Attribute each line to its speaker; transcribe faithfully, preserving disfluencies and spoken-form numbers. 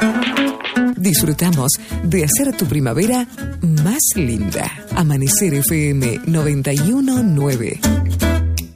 Speaker 1: Disfrutamos de hacer tu primavera más linda. Amanecer F M noventa y uno punto nueve.